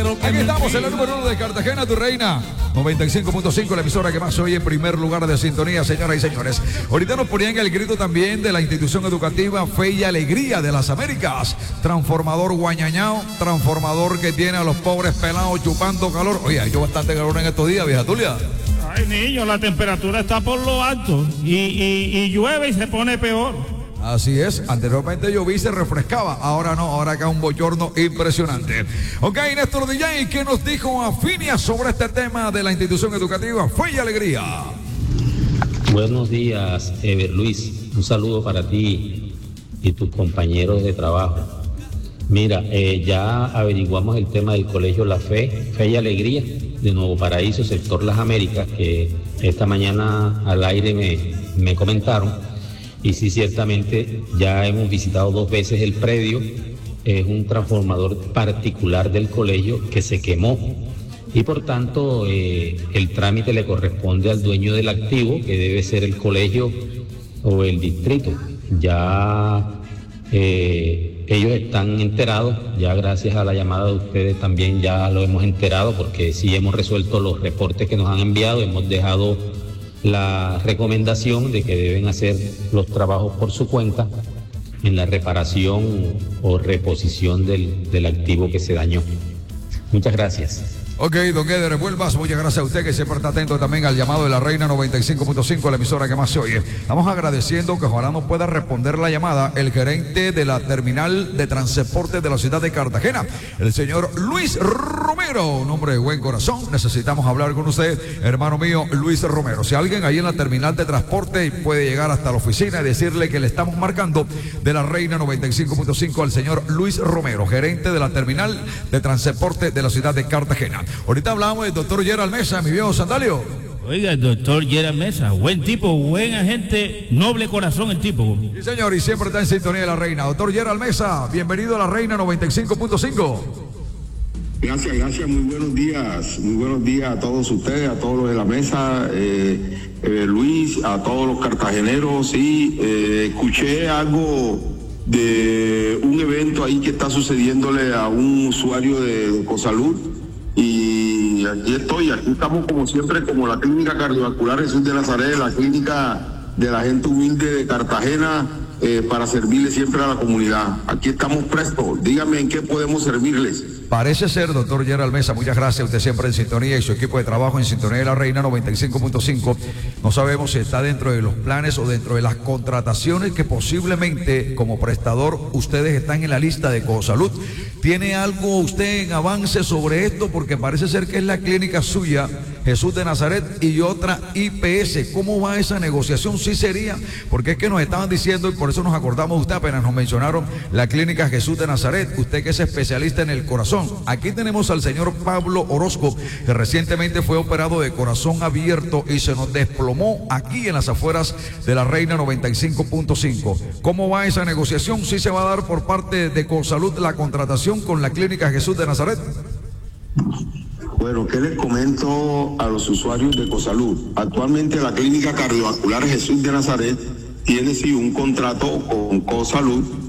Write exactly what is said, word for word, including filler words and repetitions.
Aquí estamos en la número uno de Cartagena, tu reina. noventa y cinco punto cinco, la emisora que más oye en primer lugar de sintonía, señoras y señores. Ahorita nos ponían el grito también de la institución educativa Fe y Alegría de las Américas. Transformador guañañao, transformador que tiene a los pobres pelados chupando calor. Oye, ha hecho bastante calor en estos días, vieja Tulia. Ay, niño, la temperatura está por lo alto y, y, y llueve y se pone peor. Así es, anteriormente llovía y se refrescaba, ahora no, ahora acá un bochorno impresionante. Ok, Néstor D J, ¿qué nos dijo Afinia sobre este tema de la institución educativa Fe y Alegría? Buenos días, Ever Luis, un saludo para ti y tus compañeros de trabajo. Mira, eh, ya averiguamos el tema del colegio La Fe, Fe y Alegría de Nuevo Paraíso, sector Las Américas, que esta mañana al aire me, me comentaron. Y sí, ciertamente ya hemos visitado dos veces el predio. Es un transformador particular del colegio que se quemó y por tanto eh, el trámite le corresponde al dueño del activo, que debe ser el colegio o el distrito. Ya eh, ellos están enterados, ya gracias a la llamada de ustedes también ya lo hemos enterado, porque sí hemos resuelto los reportes que nos han enviado, hemos dejado la recomendación de que deben hacer los trabajos por su cuenta en la reparación o reposición del, del activo que se dañó. Muchas gracias. Ok, don Eder Revuelvas, muchas gracias a usted que siempre está atento también al llamado de la Reina noventa y cinco punto cinco, la emisora que más se oye. Estamos agradeciendo que ojalá nos pueda responder la llamada el gerente de la terminal de transporte de la ciudad de Cartagena, el señor Luis Romero, un hombre de buen corazón. Necesitamos hablar con usted, hermano mío, Luis Romero. Si alguien ahí en la terminal de transporte puede llegar hasta la oficina y decirle que le estamos marcando de la Reina noventa y cinco punto cinco al señor Luis Romero, gerente de la terminal de transporte de la ciudad de Cartagena. Ahorita hablamos del doctor Gerald Mesa, mi viejo Sandalio. Oiga, el doctor Gerald Mesa, buen tipo, buen agente, noble corazón el tipo. Sí, señor, y siempre está en sintonía de la Reina. Doctor Gerald Mesa, bienvenido a la Reina noventa y cinco punto cinco. Gracias, gracias, muy buenos días, muy buenos días a todos ustedes, a todos los de la mesa, eh, eh, Luis, a todos los cartageneros. Sí, eh, escuché algo de un evento ahí que está sucediéndole a un usuario de Ecosalud. Y aquí estoy, aquí estamos como siempre, como la Clínica Cardiovascular Jesús de Nazaret, la clínica de la gente humilde de Cartagena, eh, para servirle siempre a la comunidad. Aquí estamos prestos, díganme en qué podemos servirles. Parece ser, doctor Gerald Mesa, muchas gracias, usted siempre en sintonía y su equipo de trabajo en sintonía de la Reina noventa y cinco punto cinco. No sabemos si está dentro de los planes o dentro de las contrataciones que posiblemente como prestador ustedes están en la lista de Ecosalud. ¿Tiene algo usted en avance sobre esto? Porque parece ser que es la clínica suya, Jesús de Nazaret, y otra I P S. ¿Cómo va esa negociación? Sí sería, porque es que nos estaban diciendo, y por eso nos acordamos de usted, apenas nos mencionaron la clínica Jesús de Nazaret, usted que es especialista en el corazón. Aquí tenemos al señor Pablo Orozco, que recientemente fue operado de corazón abierto y se nos desplomó aquí en las afueras de la Reina noventa y cinco punto cinco. ¿Cómo va esa negociación? ¿Sí se va a dar por parte de Ecosalud la contratación con la clínica Jesús de Nazaret? Bueno, ¿qué les comento a los usuarios de Ecosalud? Actualmente la clínica cardiovascular Jesús de Nazaret tiene sí un contrato con Ecosalud